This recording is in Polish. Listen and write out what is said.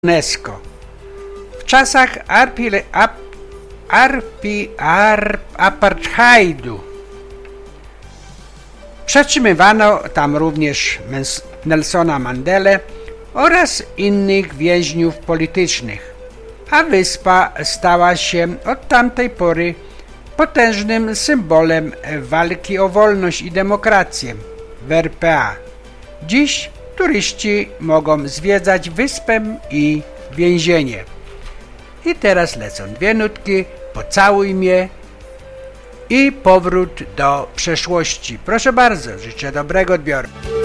UNESCO. W czasach apartheidu przetrzymywano tam również Nelsona Mandelę oraz innych więźniów politycznych, a wyspa stała się od tamtej pory potężnym symbolem walki o wolność i demokrację w RPA. Dziś turyści mogą zwiedzać wyspę i więzienie. I teraz lecą dwie nutki, Pocałuj mnie i Powrót do przeszłości. Proszę bardzo, życzę dobrego odbioru.